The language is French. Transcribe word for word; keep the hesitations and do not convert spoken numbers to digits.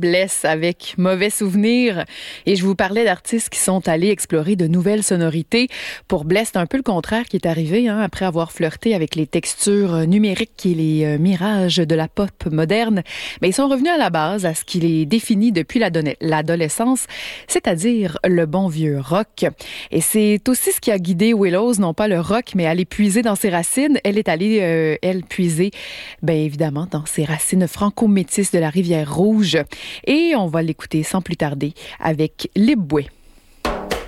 Bless avec Mauvais Souvenir. Et je vous parlais d'artistes qui sont allés explorer de nouvelles sonorités. Pour Bless, c'est un peu le contraire qui est arrivé, hein, après avoir flirté avec les textures numériques et les euh, mirages de la pop moderne. Mais ils sont revenus à la base, à ce qui les définit depuis l'adone- l'adolescence, c'est-à-dire le bon vieux rock. Et c'est aussi ce qui a guidé Willows, non pas le rock, mais aller puiser dans ses racines. Elle est allée, euh, elle, puiser, bien évidemment, dans ses racines franco-métisses de la Rivière-Rouge. Et on va l'écouter sans plus tarder avec Les Bouets.